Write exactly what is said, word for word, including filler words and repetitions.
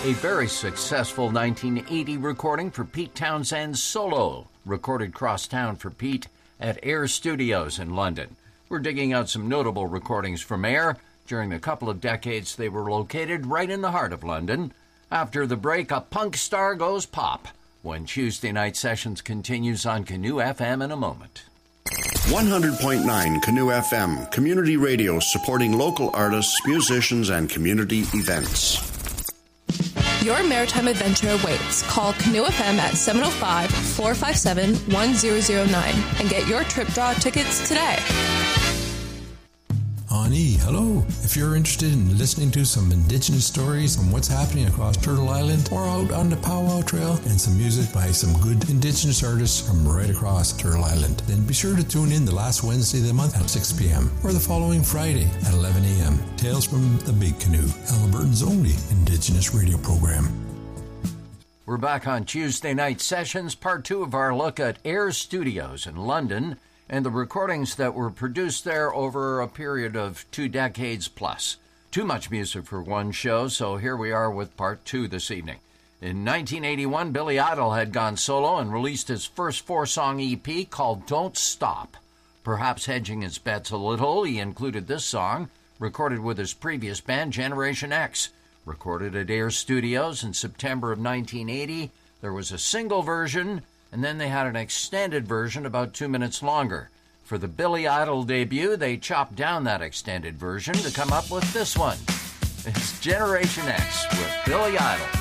A very successful nineteen eighty recording for Pete Townshend's Solo, recorded cross town for Pete at Air Studios in London. We're digging out some notable recordings from Air. During the couple of decades they were located right in the heart of London. After the break, a punk star goes pop, when Tuesday Night Sessions continues on Canoe F M in a moment. one hundred point nine Canoe F M, community radio supporting local artists, musicians, and community events. Your maritime adventure awaits. Call Canoe F M at seven oh five, four five seven, one zero zero nine and get your trip draw tickets today. Ani, hello. If you're interested in listening to some Indigenous stories on what's happening across Turtle Island or out on the Powwow Trail and some music by some good Indigenous artists from right across Turtle Island, then be sure to tune in the last Wednesday of the month at six p.m. or the following Friday at eleven a.m. Tales from the Big Canoe, Alberta's only Indigenous radio program. We're back on Tuesday Night Sessions, part two of our look at Air Studios in London and the recordings that were produced there over a period of two decades plus. Too much music for one show, so here we are with part two this evening. In nineteen eighty-one, Billy Idol had gone solo and released his first four-song E P called Don't Stop. Perhaps hedging his bets a little, he included this song, recorded with his previous band, Generation X. Recorded at Air Studios in September of nineteen eighty, there was a single version, and then they had an extended version about two minutes longer. For the Billy Idol debut, they chopped down that extended version to come up with this one. It's Generation X with Billy Idol.